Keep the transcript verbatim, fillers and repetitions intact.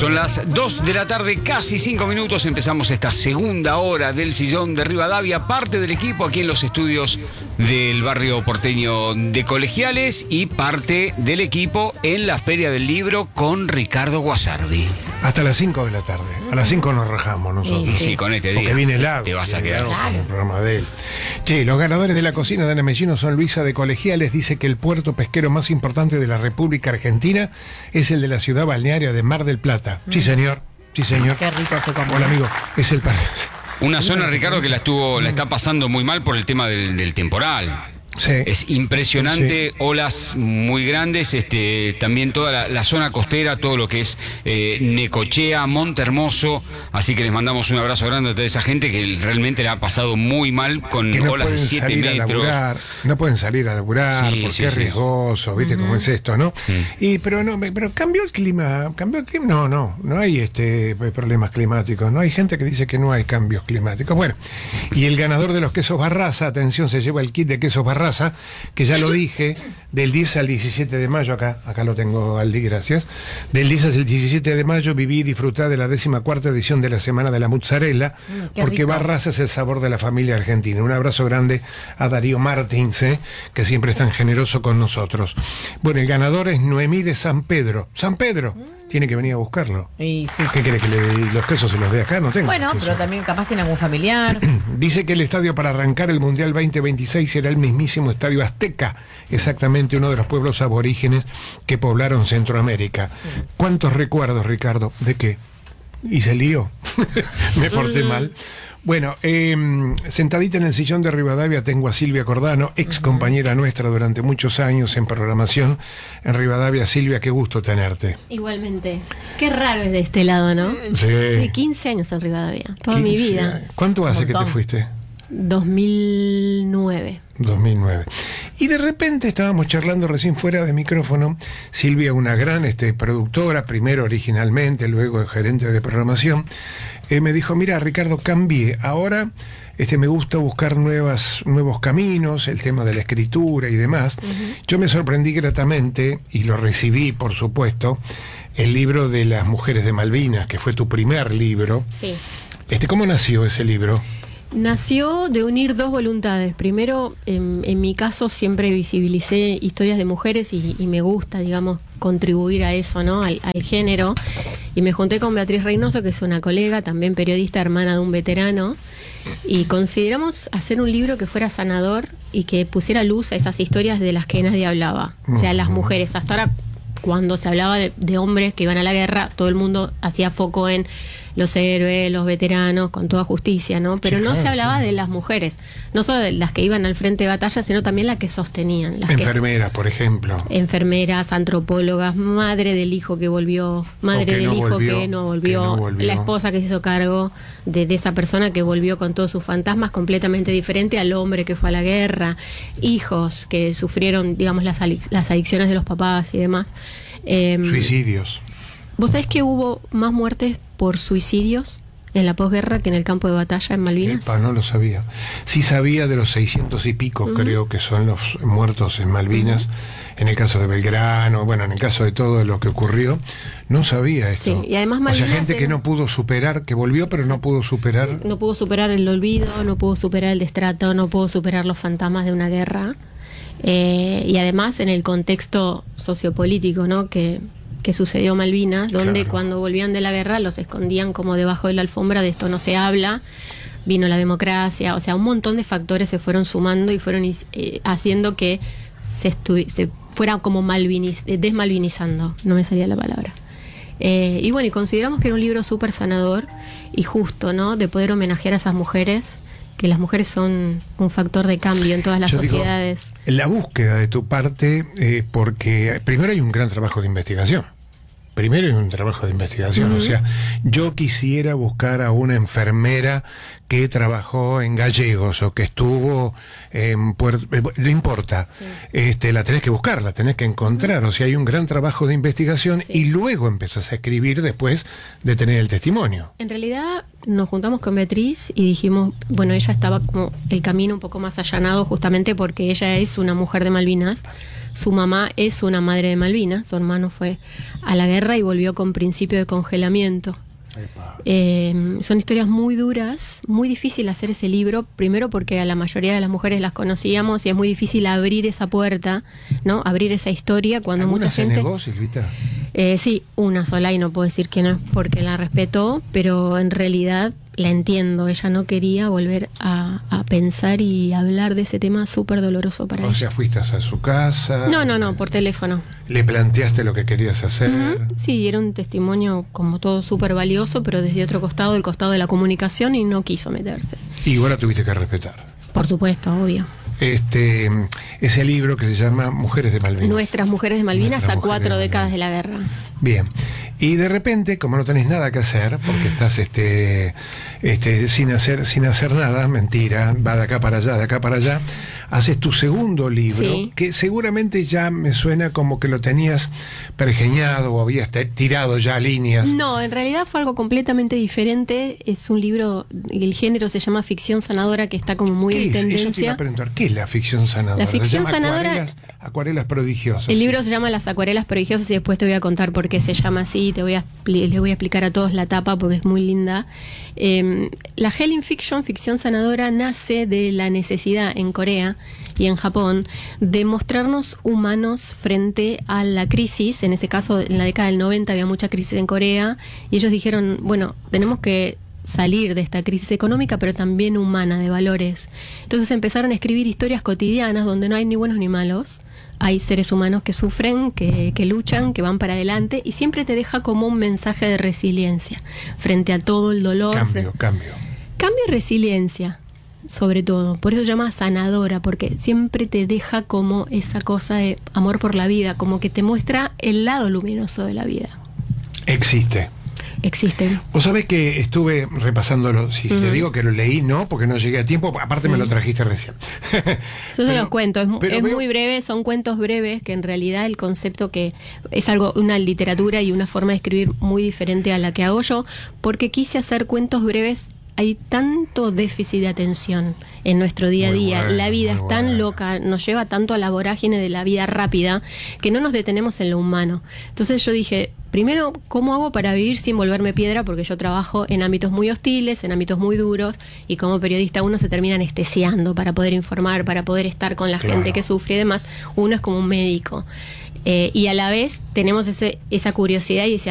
Son las dos de la tarde, casi cinco minutos. Empezamos esta segunda hora del Sillón de Rivadavia. Parte del equipo aquí en los estudios del barrio porteño de Colegiales y parte del equipo en la Feria del Libro con Ricardo Guasardi. Hasta las cinco de la tarde. A las cinco nos rajamos nosotros. Y sí, con este día. Porque viene el agua. Te vas a quedar con el programa de él. Che, los ganadores de la cocina de Ana Mellino son Luisa de Colegiales. Dice que el puerto pesquero más importante de la República Argentina es el de la ciudad balnearia de Mar del Plata. Mm. Sí, señor. Sí, señor. Qué rico se come. Hola, amigo. Es el... Una zona, Ricardo, que la estuvo, la está pasando muy mal por el tema del, del temporal. Sí. Es impresionante, sí. Olas muy grandes, este, también toda la, la zona costera, todo lo que es eh, Necochea, Monte Hermoso, así que les mandamos un abrazo grande a toda esa gente que realmente la ha pasado muy mal con no olas de siete metros. Laburar, no pueden salir a laburar sí, porque sí, es sí. riesgoso, ¿viste uh-huh. cómo es esto, no? Sí. Y pero no, pero cambió el clima, cambió el clima, no, no, no hay este problemas climáticos, no hay gente que dice que no hay cambios climáticos. Bueno, y el ganador de los quesos Barraza, atención, se lleva el kit de quesos Barraza, que ya lo dije, del diez al diecisiete de mayo, acá, acá lo tengo, Aldi, gracias. Del diez al diecisiete de mayo viví y disfruté de la décima cuarta edición de la Semana de la Mozzarella, mm, porque rico. Barraza es el sabor de la familia argentina. Un abrazo grande a Darío Martins, eh, que siempre es tan generoso con nosotros. Bueno, el ganador es Noemí de San Pedro. San Pedro. Mm. Tiene que venir a buscarlo. Y sí. ¿Qué quiere que le dé? Los quesos se los dé acá? No tengo. Bueno, queso. Pero también capaz tiene algún familiar. Dice que el estadio para arrancar el Mundial veinte veintiséis será el mismísimo Estadio Azteca, exactamente uno de los pueblos aborígenes que poblaron Centroamérica. Sí. ¿Cuántos recuerdos, Ricardo? ¿De qué? Hice lío. Me porté mm. mal. Bueno, eh, sentadita en el sillón de Rivadavia tengo a Silvia Cordano, ex compañera nuestra durante muchos años en programación en Rivadavia. Silvia, qué gusto tenerte. Igualmente. Qué raro es de este lado, ¿no? Sí. De quince años en Rivadavia, toda mi vida. Años. ¿Cuánto hace que te fuiste? dos mil nueve. dos mil nueve. Y de repente estábamos charlando recién fuera de micrófono. Silvia, una gran este, productora, primero originalmente, luego gerente de programación, eh, me dijo, mira, Ricardo, cambié. Ahora este, me gusta buscar nuevas, nuevos caminos, el tema de la escritura y demás. Uh-huh. Yo me sorprendí gratamente, y lo recibí, por supuesto, el libro de las mujeres de Malvinas, que fue tu primer libro. Sí. Este, ¿cómo nació ese libro? Nació de unir dos voluntades. Primero, en, en mi caso siempre visibilicé historias de mujeres y, y me gusta, digamos, contribuir a eso, ¿no? Al, al género. Y me junté con Beatriz Reynoso, que es una colega, también periodista, hermana de un veterano, y consideramos hacer un libro que fuera sanador y que pusiera luz a esas historias de las que nadie hablaba. O sea, las mujeres. Hasta ahora, cuando se hablaba de, de hombres que iban a la guerra, todo el mundo hacía foco en los héroes, los veteranos, con toda justicia, ¿no? Pero sí, no claro, se hablaba sí. de las mujeres, no solo de las que iban al frente de batalla, sino también las que sostenían. Las enfermeras, que, por ejemplo. Enfermeras, antropólogas, madre del hijo que volvió, madre que del no hijo volvió, que, no volvió, que no volvió, la esposa que se hizo cargo de, de esa persona que volvió con todos sus fantasmas, completamente diferente al hombre que fue a la guerra, hijos que sufrieron, digamos, las, las adicciones de los papás y demás. Eh, Suicidios. ¿Vos sabés que hubo más muertes por suicidios en la posguerra que en el campo de batalla en Malvinas? Epa, no lo sabía. Sí sabía de los seiscientos y pico, uh-huh. creo que son los muertos en Malvinas, uh-huh. en el caso de Belgrano, bueno, en el caso de todo lo que ocurrió. No sabía esto. Sí, y además Malvinas, o sea, gente era... que no pudo superar, que volvió pero no pudo superar. No pudo superar el olvido, no pudo superar el destrato, no pudo superar los fantasmas de una guerra. Eh, y además en el contexto sociopolítico, ¿no? que que sucedió Malvinas, donde claro. cuando volvían de la guerra los escondían como debajo de la alfombra, de esto no se habla, vino la democracia, o sea, un montón de factores se fueron sumando y fueron eh, haciendo que se, estu- se fuera como malviniz- desmalvinizando, no me salía la palabra. Eh, y bueno, y consideramos que era un libro súper sanador y justo, ¿no? De poder homenajear a esas mujeres, que las mujeres son un factor de cambio en todas las Yo sociedades. Digo, la búsqueda de tu parte, eh, porque primero hay un gran trabajo de investigación. Primero hay un trabajo de investigación. Uh-huh. O sea, yo quisiera buscar a una enfermera que trabajó en Gallegos o que estuvo en Puerto... Eh, no importa. Sí. Este, la tenés que buscar, la tenés que encontrar. Uh-huh. O sea, hay un gran trabajo de investigación sí. y luego empezás a escribir después de tener el testimonio. En realidad nos juntamos con Beatriz y dijimos, bueno, ella estaba como el camino un poco más allanado justamente porque ella es una mujer de Malvinas, Su mamá es una madre de Malvinas, su hermano fue a la guerra y volvió con principio de congelamiento. Eh, son historias muy duras, muy difícil hacer ese libro, primero porque a la mayoría de las mujeres las conocíamos y es muy difícil abrir esa puerta, ¿no? Abrir esa historia cuando mucha gente... ¿Alguna se negó, Silvita? Eh, sí, una sola, y no puedo decir que no es porque la respetó, pero en realidad la entiendo. Ella no quería volver a, a pensar y hablar de ese tema súper doloroso para O ella. sea, fuiste a su casa. No, no, no, por teléfono. Le planteaste lo que querías hacer. Uh-huh. Sí, era un testimonio como todo súper valioso, pero desde otro costado, el costado de la comunicación, y no quiso meterse. Y igual la tuviste que respetar. Por supuesto, obvio. Este, ese libro que se llama Mujeres de Malvinas. Nuestras mujeres de Malvinas Nuestras a mujeres cuatro de décadas Malvinas. de la guerra. Bien. Y de repente, como no tenés nada que hacer, porque estás este, este, sin hacer, sin hacer nada, mentira, va de acá para allá, de acá para allá, haces tu segundo libro, Sí. que seguramente ya me suena como que lo tenías pergeñado o habías te- tirado ya líneas. No, en realidad fue algo completamente diferente. Es un libro, el género se llama ficción sanadora, que está como muy ¿Qué en es? Eso te iba tendencia. a preguntar, ¿qué es la ficción sanadora? La ficción Se llama sanadora- Acuarelas, acuarelas prodigiosas. El libro se llama Las acuarelas prodigiosas y después te voy a contar por qué se llama así. Te voy a expli- les voy a explicar a todos la tapa porque es muy linda. Eh, la Healing Fiction, ficción sanadora, nace de la necesidad en Corea y en Japón de mostrarnos humanos frente a la crisis. En ese caso, en la década del noventa había mucha crisis en Corea y ellos dijeron, bueno, tenemos que salir de esta crisis económica, pero también humana, de valores. Entonces empezaron a escribir historias cotidianas donde no hay ni buenos ni malos. Hay seres humanos que sufren, que, que luchan, que van para adelante, y siempre te deja como un mensaje de resiliencia frente a todo el dolor. Cambio, fre- cambio. Cambio y resiliencia, sobre todo. Por eso se llama sanadora, porque siempre te deja como esa cosa de amor por la vida, como que te muestra el lado luminoso de la vida. Existe. Existen. Vos sabés que estuve repasándolo, si te Ujú. digo que lo leí, no, porque no llegué a tiempo, aparte Sí. me lo trajiste recién. Yo te Pero- los cuento, es, mu- pero es veo- muy breve, son cuentos breves, que en realidad el concepto que es algo, una literatura y una forma de escribir muy diferente a la que hago yo, porque quise hacer cuentos breves. Hay tanto déficit de atención en nuestro día a Muy día, bueno, la vida muy es tan bueno. loca, nos lleva tanto a la vorágine de la vida rápida, que no nos detenemos en lo humano. Entonces yo dije, primero, ¿cómo hago para vivir sin volverme piedra? Porque yo trabajo en ámbitos muy hostiles, en ámbitos muy duros, y como periodista uno se termina anestesiando para poder informar, para poder estar con la Claro. gente que sufre y demás. Uno es como un médico. Eh, y a la vez tenemos ese, esa curiosidad y ese